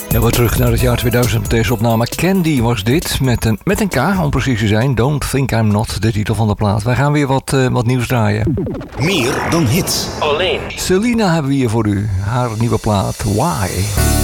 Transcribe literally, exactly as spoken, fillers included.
Ja, we terug naar het jaar tweeduizend. Deze opname Candy was dit. Met een, met een K, om precies te zijn. Don't Think I'm Not, de titel van de plaat. Wij gaan weer wat, uh, wat nieuws draaien. Meer dan hits. Alleen. Selena hebben we hier voor u. Haar nieuwe plaat, Why?